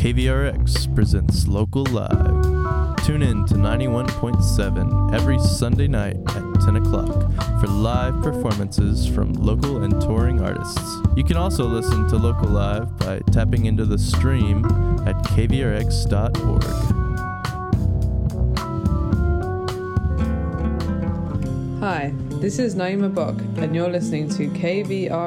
KVRX presents Local Live. Tune in to 91.7 every Sunday night at 10 o'clock for live performances from local and touring artists. You can also listen to Local Live by tapping into the stream at kvrx.org. Hi, this is Naima Bok, and you're listening to KVR